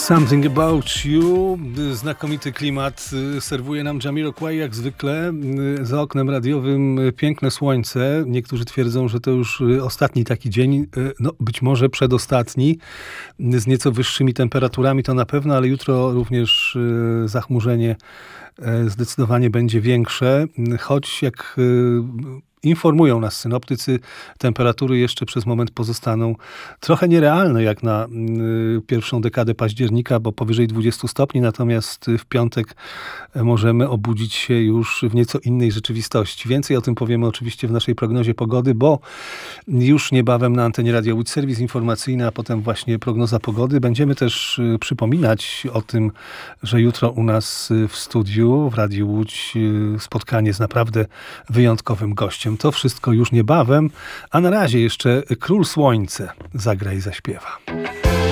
Something About You. Znakomity klimat serwuje nam Jamiroquai jak zwykle. Za oknem radiowym piękne słońce. Niektórzy twierdzą, że to już ostatni taki dzień. No, być może przedostatni. Z nieco wyższymi temperaturami to na pewno, ale jutro również zachmurzenie zdecydowanie będzie większe. Choć jak informują nas synoptycy, temperatury jeszcze przez moment pozostaną trochę nierealne jak na pierwszą dekadę października, bo powyżej 20 stopni, natomiast w piątek możemy obudzić się już w nieco innej rzeczywistości. Więcej o tym powiemy oczywiście w naszej prognozie pogody, bo już niebawem na antenie Radia Łódź serwis informacyjny, a potem właśnie prognoza pogody. Będziemy też przypominać o tym, że jutro u nas w studiu w Radiu Łódź spotkanie z naprawdę wyjątkowym gościem. To wszystko już niebawem, a na razie jeszcze Król Słońce zagra i zaśpiewa.